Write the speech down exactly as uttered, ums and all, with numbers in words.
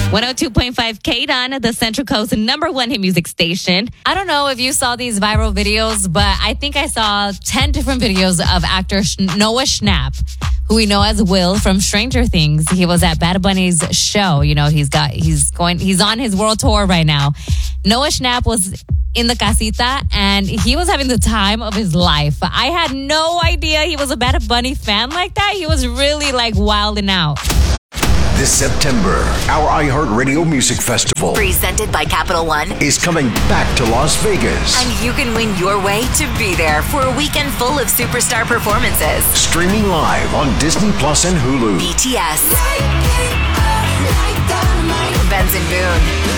one oh two point five K D O N, the Central Coast number one hit music station. I don't know if you saw these viral videos, but I think I saw ten different videos of actor Noah Schnapp, who we know as Will from Stranger Things. He was at Bad Bunny's show. You know, he's got, he's going, he's on his world tour right now. Noah Schnapp was in the casita and he was having the time of his life. I had no idea he was a Bad Bunny fan like that. He was really like wilding out. This September, our iHeartRadio Music Festival, presented by Capital One, is coming back to Las Vegas. And you can win your way to be there for a weekend full of superstar performances. Streaming live on Disney Plus and Hulu. B T S, Benson Boone,